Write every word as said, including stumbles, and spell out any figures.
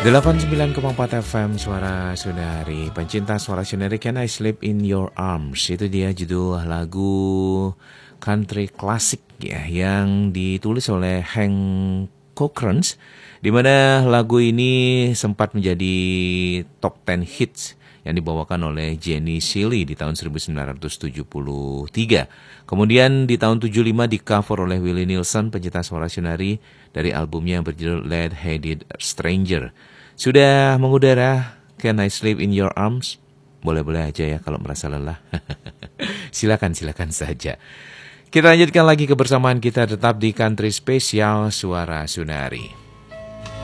delapan puluh sembilan koma empat F M Suara Sunari. Pencinta Suara Sunari, Can I Sleep in Your Arms? Itu dia judul lagu country klasik ya, yang ditulis oleh Hank Cochran, di mana lagu ini sempat menjadi top sepuluh hits yang dibawakan oleh Jenny Seeley di tahun seribu sembilan ratus tujuh puluh tiga. Kemudian di tahun tujuh puluh lima di cover oleh Willie Nelson, pencinta Suara Sunari, dari albumnya yang berjudul Lead-Headed Stranger. Sudah mengudara Can I Sleep in Your Arms? Boleh-boleh aja ya kalau merasa lelah. Silakan, silakan saja. Kita lanjutkan lagi kebersamaan kita tetap di Country Spesial Suara Sunari.